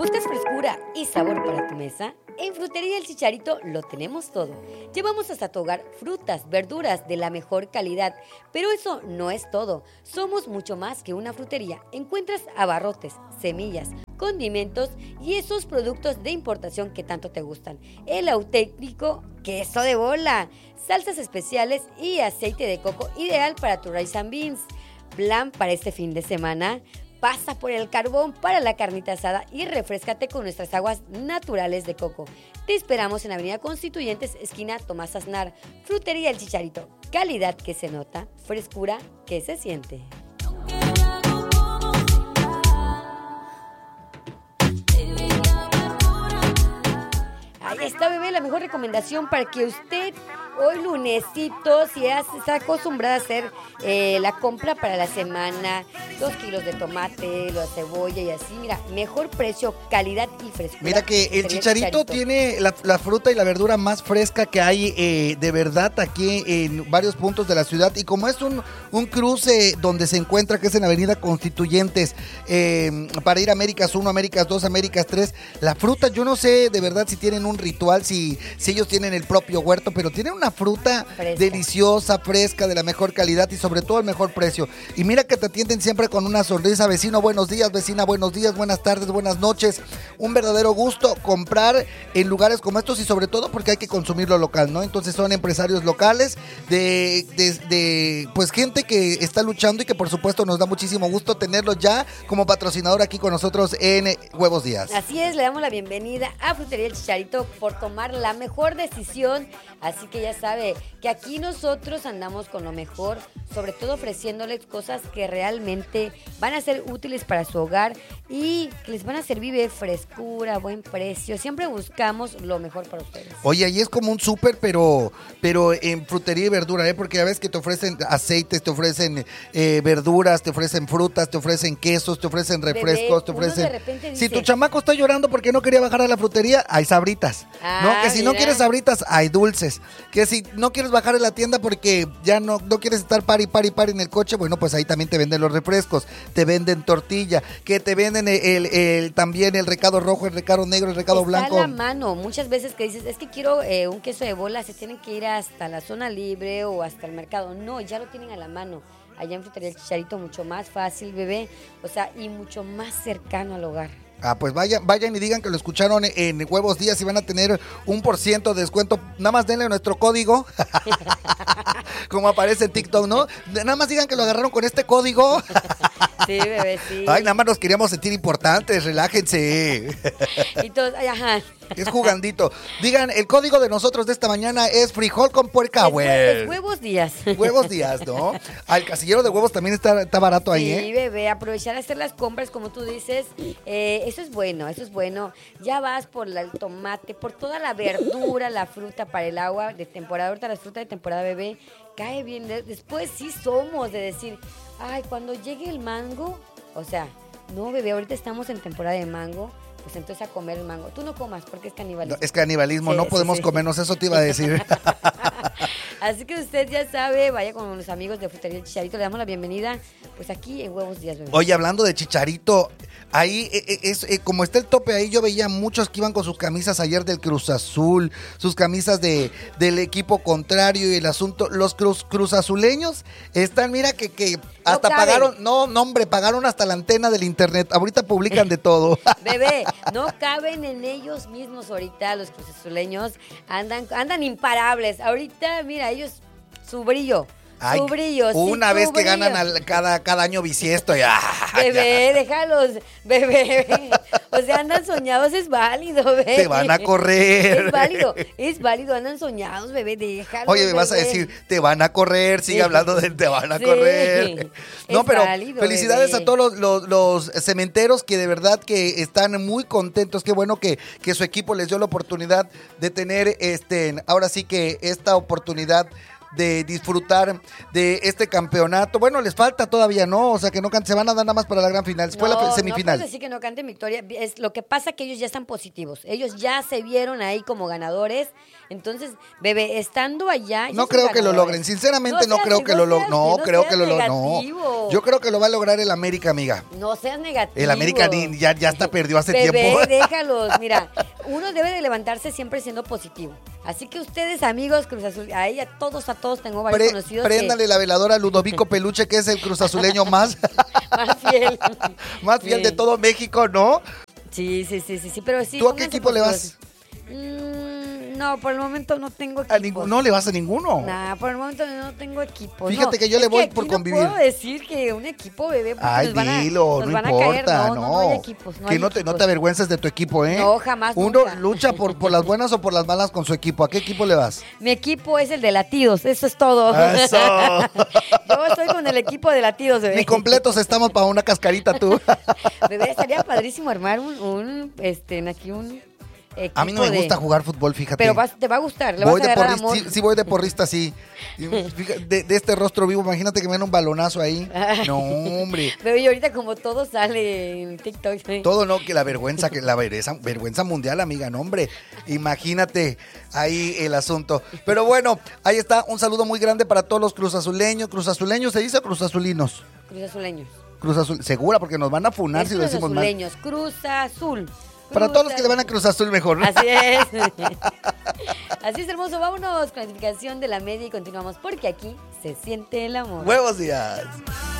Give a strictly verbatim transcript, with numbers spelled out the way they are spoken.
¿Buscas frescura y sabor para tu mesa? En Frutería El Chicharito lo tenemos todo. Llevamos hasta tu hogar frutas, verduras de la mejor calidad. Pero eso no es todo. Somos mucho más que una frutería. Encuentras abarrotes, semillas, condimentos y esos productos de importación que tanto te gustan. El auténtico queso de bola, salsas especiales y aceite de coco ideal para tu rice and beans. Plan para este fin de semana. Pasa por el carbón para la carnita asada y refréscate con nuestras aguas naturales de coco. Te esperamos en Avenida Constituyentes, esquina Tomás Aznar. Frutería El Chicharito. Calidad que se nota, frescura que se siente. Ahí está, bebé, la mejor recomendación para que usted hoy lunesito, si está acostumbrada a hacer eh, la compra para la semana, dos kilos de tomate, la cebolla y así, mira, mejor precio, calidad y frescura. Mira que el chicharito, chicharito tiene la, la fruta y la verdura más fresca que hay eh, de verdad aquí en varios puntos de la ciudad, y como es un, un cruce donde se encuentra, que es en Avenida Constituyentes, eh, para ir a Américas uno, Américas dos, Américas tres, la fruta, yo no sé de verdad si tienen un ritual, si, si ellos tienen el propio huerto, pero tienen una fruta fresca, deliciosa, fresca, de la mejor calidad y sobre todo el mejor precio. Y mira que te atienden siempre con una sonrisa. Vecino, buenos días, vecina, buenos días, buenas tardes, buenas noches. Un verdadero gusto comprar en lugares como estos y sobre todo porque hay que consumir lo local, ¿no? Entonces son empresarios locales de, de, de pues gente que está luchando y que por supuesto nos da muchísimo gusto tenerlos ya como patrocinador aquí con nosotros en Huevos Días. Así es, le damos la bienvenida a Frutería El Chicharito por tomar la mejor decisión. Así que ya sabe que aquí nosotros andamos con lo mejor, sobre todo ofreciéndoles cosas que realmente van a ser útiles para su hogar y que les van a servir de frescura, buen precio. Siempre buscamos lo mejor para ustedes. Oye, ahí es como un súper, pero, pero en frutería y verdura, ¿eh? Porque ya ves que te ofrecen aceites, te ofrecen eh, verduras, te ofrecen frutas, te ofrecen quesos, te ofrecen refrescos, Bebé, te ofrecen... de repente dice, si tu chamaco está llorando porque no quería bajar a la frutería, hay sabritas. Ah, ¿no? Que si mira. no quieres sabritas, hay dulces. Que si no quieres bajar en la tienda porque ya no, no quieres estar pari, pari, pari en el coche, bueno, pues ahí también te venden los refrescos, te venden tortilla, que te venden el, el, el también el recado rojo, el recado negro, el recado está blanco. Está a la mano. Muchas veces que dices, es que quiero eh, un queso de bola, se tienen que ir hasta la zona libre o hasta el mercado. No, ya lo tienen a la mano. Allá en Frutería El Chicharito, mucho más fácil, bebé. O sea, y mucho más cercano al hogar. Ah, pues vayan, vayan y digan que lo escucharon en Huevos Días y van a tener un por ciento de descuento. Nada más denle nuestro código, como aparece en TikTok, ¿no? Nada más digan que lo agarraron con este código. Sí, bebé, sí. Ay, nada más nos queríamos sentir importantes, relájense. Y todos, ay, ajá. Es jugandito. Digan, el código de nosotros de esta mañana es frijol con puerca, güey. Es, es Huevos Días. Huevos Días, ¿no? Al casillero de huevos también está, está barato ahí, sí, ¿eh? Sí, bebé, aprovechar a hacer las compras, como tú dices. Eh, eso es bueno, eso es bueno. Ya vas por la, el tomate, por toda la verdura, la fruta para el agua de temporada. Ahorita las frutas de temporada, bebé, cae bien. Después sí somos de decir, ay, cuando llegue el mango, o sea, no, bebé, ahorita estamos en temporada de mango. Pues entonces a comer el mango. Tú no comas porque es canibalismo. No, es canibalismo, sí, no sí, podemos sí. comernos, eso te iba a decir. Así que usted ya sabe, vaya con los amigos de Frutería El Chicharito, le damos la bienvenida, pues aquí en Huevos Días, bebé. Oye, hablando de Chicharito, ahí eh, es eh, como está el tope ahí, yo veía muchos que iban con sus camisas ayer del Cruz Azul, sus camisas de del equipo contrario y el asunto, los cruz, cruzazuleños están, mira que, que hasta no pagaron, no, no hombre, pagaron hasta la antena del internet, ahorita publican de todo. Bebé, no caben en ellos mismos ahorita, los cruzazuleños andan, andan imparables, ahorita mira, ellos, su brillo. Ay, su brillo, una sí, vez su que brillo. ganan al, cada, cada año bisiesto ya. Bebé, ya. déjalos, bebé. O sea, andan soñados, es válido, bebé. Te van a correr. Es válido, es válido, andan soñados, bebé, déjalos. Oye, me vas bebé. a decir, te van a correr, sigue Sí. hablando de te van a Sí. correr. No, Es pero válido, felicidades bebé. a todos los, los, los cementeros que de verdad que están muy contentos. Qué bueno que, que su equipo les dio la oportunidad de tener, este, ahora sí que esta oportunidad de disfrutar de este campeonato. Bueno, les falta todavía, ¿no? O sea, que no can- se van a dar nada más para la gran final. Fue No, la semifinal. No puedo decir que no canten victoria. Es lo que pasa que ellos ya están positivos. Ellos ya se vieron ahí como ganadores. Entonces, bebé, estando allá. No creo que lo logren. Sinceramente, no, seas- creo que lo logren. No, no creo seas que lo logren. No. negativo. Yo creo que lo va a lograr el América, amiga. No seas negativo. El América ni- ya, ya hasta perdió hace Bebé, tiempo. déjalos. Mira, uno debe de levantarse siempre siendo positivo. Así que ustedes, amigos Cruz Azul, ahí a todos, a todos tengo varios Pre- conocidos préndale la veladora a Ludovico Peluche, que es el cruzazuleño más, que más fiel. más fiel Sí. de todo México, ¿no? Sí, sí, sí, sí, sí, pero sí. ¿Tú a qué pónganse equipo le vas? positivos. Mm, no, por el momento no tengo equipo. A ningún- no le vas a ninguno. Nah, por el momento no tengo equipo. Fíjate no. que yo le Es voy aquí por no convivir. puedo decir que un equipo, bebé, porque Ay, nos van a, dilo, nos no van a importa, caer. No, no. no, no hay equipos. No que hay no te, no equipos. te avergüences de tu equipo, ¿eh? No, jamás, Uno nunca. lucha por, por las buenas o por las malas con su equipo. ¿A qué equipo le vas? Mi equipo es el de latidos, eso es todo. Eso. Yo estoy con el equipo de latidos, bebé. Ni completos estamos para una cascarita tú. Bebé, estaría padrísimo armar un, un este, aquí un equipo A mí no me de- gusta jugar fútbol, fíjate. Pero vas- te va a gustar, le Voy vas a de agarrar porrista, amor. sí, sí voy de porrista, sí. Y fíjate, De, de este rostro vivo, imagínate que me den un balonazo ahí. No, hombre. Bebé, y ahorita como todo sale en TikTok. ¿sí? Todo no, que la vergüenza, que la vergüenza, vergüenza mundial, amiga, no, hombre. Imagínate ahí el asunto. Pero bueno, ahí está, un saludo muy grande para todos los cruzazuleños. ¿Cruzazuleños se dice o cruzazulinos? Cruz Azuleños. Cruz Azul, segura, porque nos van a funar Es si lo Cruz decimos mal. Azuleños, Cruz Azul. Para Cruz todos los que le van a Azul. Cruz Azul, mejor, ¿no? Así es. Así es, hermoso. Vámonos con la clasificación de la media y continuamos porque aquí se siente el amor. Buenos días.